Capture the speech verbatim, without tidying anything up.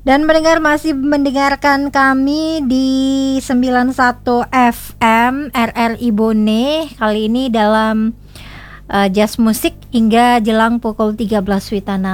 Dan mendengar masih mendengarkan kami di sembilan puluh satu F M R R I Bone. Kali ini dalam uh, jazz musik hingga jelang pukul tiga belas Witana.